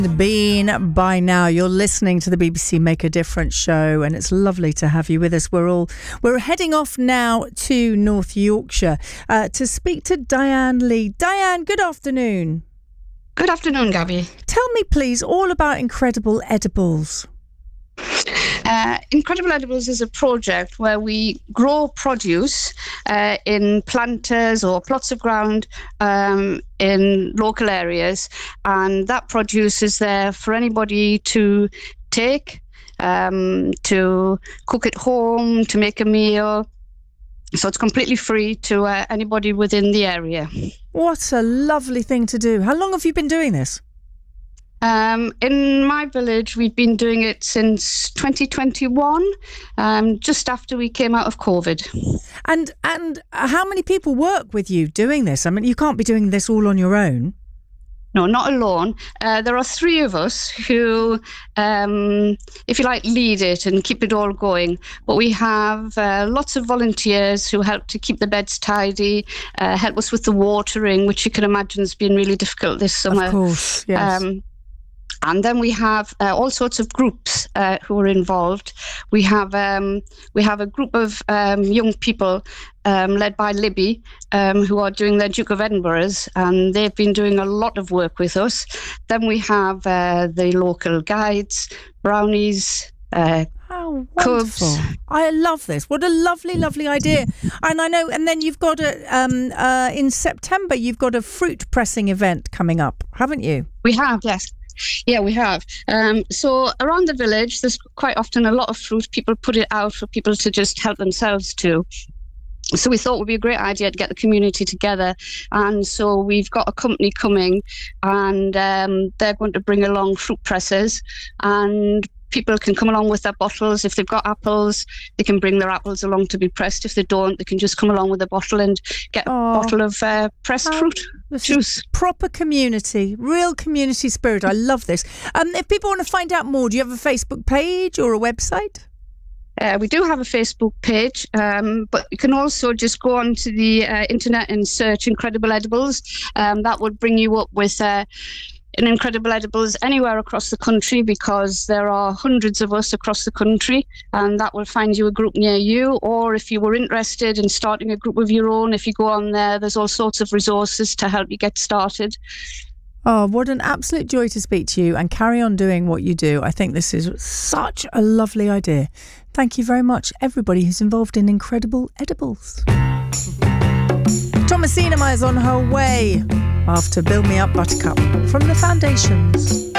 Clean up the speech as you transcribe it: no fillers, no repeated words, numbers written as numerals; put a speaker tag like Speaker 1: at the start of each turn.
Speaker 1: Been by now. You're listening to the BBC Make a Difference show, and it's lovely to have you with us. We're heading off now to North Yorkshire to speak to Diane Lee. Diane, good afternoon.
Speaker 2: Good afternoon, Gabby.
Speaker 1: Tell me, please, all about Incredible Edibles.
Speaker 2: Incredible Edibles is a project where we grow produce in planters or plots of ground in local areas, and that produce is there for anybody to take, to cook at home, to make a meal. So it's completely free to anybody within the area.
Speaker 1: What a lovely thing to do. How long have you been doing this?
Speaker 2: In my village, we've been doing it since 2021, just after we came out of COVID.
Speaker 1: And how many people work with you doing this? I mean, you can't be doing this all on your own.
Speaker 2: No, not alone. There are three of us who, if you like, lead it and keep it all going. But we have lots of volunteers who help to keep the beds tidy, help us with the watering, which you can imagine has been really difficult this summer.
Speaker 1: Of course, yes.
Speaker 2: And then we have all sorts of groups who are involved. We have a group of young people led by Libby who are doing their Duke of Edinburghs, and they've been doing a lot of work with us. Then we have the local guides, brownies,
Speaker 1: How
Speaker 2: Cubs.
Speaker 1: wonderful. I love this. What a lovely, lovely idea. And I know, and then you've got in September, you've got a fruit pressing event coming up, haven't you?
Speaker 2: We have, yes. Yeah, we have. So around the village, there's quite often a lot of fruit. People put it out for people to just help themselves to. So we thought it would be a great idea to get the community together. And so we've got a company coming, and they're going to bring along fruit presses, and people can come along with their bottles. If they've got apples, they can bring their apples along to be pressed. If they don't, they can just come along with a bottle and get a bottle of pressed fruit juice.
Speaker 1: Proper community, real community spirit. I love this. If people want to find out more, do you have a Facebook page or a website?
Speaker 2: We do have a Facebook page, but you can also just go onto the internet and search Incredible Edibles. That would bring you up with an Incredible Edibles anywhere across the country, because there are hundreds of us across the country, and that will find you a group near you. Or if you were interested in starting a group of your own, if you go on there's all sorts of resources to help you get started.
Speaker 1: Oh, what an absolute joy to speak to you, and carry on doing what you do. I think this is such a lovely idea. Thank you very much, everybody who's involved in Incredible Edibles. Thomasina is on her way after Build Me Up Buttercup from the Foundations.